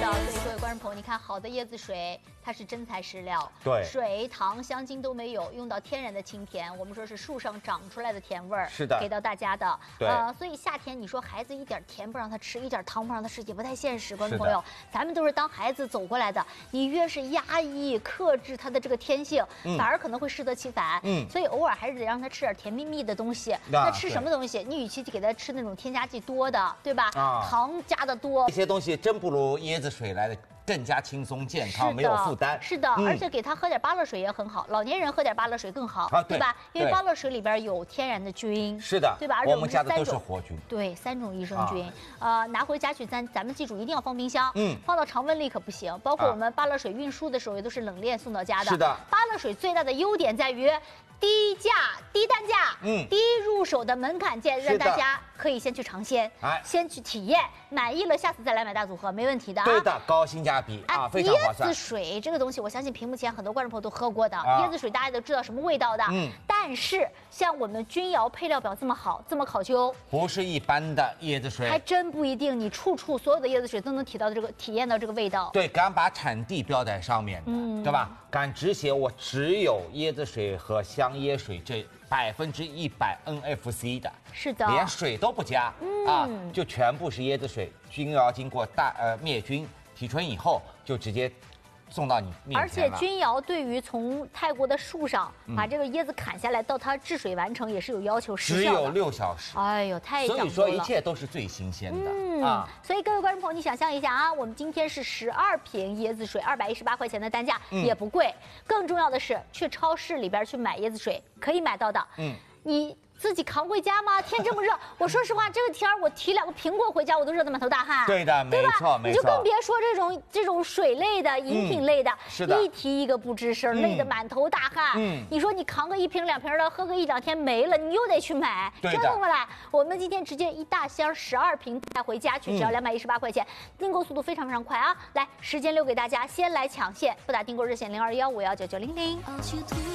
所以各位观众朋友，你看好的椰子水，它是真材实料， 对， 水、糖、香精都没有，用到天然的清甜，我们说是树上长出来的甜味儿， 是的， 给到大家的。 对， 所以夏天你说孩子一点甜不让他吃，一点糖不让他吃，也不太现实。观众朋友，咱们都是当孩子走过来的，你越是压抑、克制他的这个天性，反而可能会适得其反。所以偶尔还是得让他吃点甜蜜蜜的东西。那吃什么东西？你与其给他吃那种添加剂多的，对吧？糖加的多， 这些东西真不如椰子水来的更加轻松健康，没有负担。 是的，而且给他喝点芭乐水也很好，老年人喝点芭乐水更好，对吧？因为芭乐水里边有天然的菌， 是的， 对吧？而且我们家的都是活菌， 对，3种益生菌。拿回家去咱们记住一定要放冰箱，放到常温里可不行。包括我们芭乐水运输的时候也都是冷链送到家的。 是的， 芭乐水最大的优点在于低价、低单价、低入手的门槛价，让大家可以先去尝鲜，先去体验，满意了下次再来买大组合，没问题的。 对的，高性价比啊，非常划算。 椰子水这个东西，我相信屏幕前很多观众朋友都喝过的。椰子水大家都知道什么味道的，但是像我们君瑶配料表这么好，这么考究， 不是一般的椰子水， 还真不一定。你处处所有的椰子水都能体验到这个味道。 对，敢把产地标在上面的，对吧？敢只写我只有椰子水和香椰水这100%NFC 的， 是的， 连水都不加就全部是椰子水。君瑶经过灭菌提纯以后，就直接送到你面前了。 而且君瑶对于从泰国的树上把这个椰子砍下来到它治水完成也是有要求时效的， 只有6小时。 哎呦，太讲究了。 所以说一切都是最新鲜的所以各位观众朋友，你想象一下啊，我们今天是12瓶椰子水，218块钱的单价，也不贵。更重要的是，去超市里边去买椰子水可以买到的。你自己扛回家吗？天这么热，我说实话，这个天我提2个苹果回家，我都热得满头大汗。 对的，没错，没错。 你就更别说这种水类的、饮品类的， 是的， 一提一个不吱声，累得满头大汗。你说你扛个1瓶2瓶的，喝个1、2天没了，你又得去买，折腾过来。我们今天直接一大箱12瓶带回家去，只要218块钱，订购速度非常非常快啊！来，时间留给大家，先来抢线，拨打订购热线0215519900。